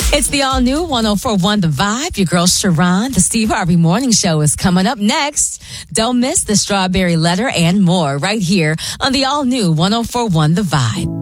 It's the all-new 104.1 The Vibe. Your girl Sharon. The Steve Harvey Morning Show is coming up next. Don't miss the Strawberry Letter and more right here on the all-new 104.1 The Vibe.